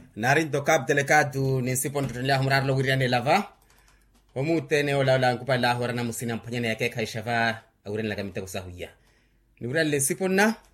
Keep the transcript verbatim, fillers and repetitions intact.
narin do kap delegado ni sipon tulia humrar lo wiriane lava homute ne ola la kupala hora na musina mpanya yake kaishava auren la kamita kusahuya ni urale sipon na